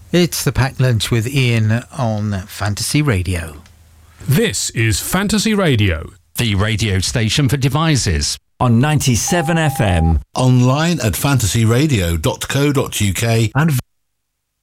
It's the Packed Lunch with Ian on Fantasy Radio. This is Fantasy Radio, the radio station for devices. On 97 FM. Online at fantasyradio.co.uk and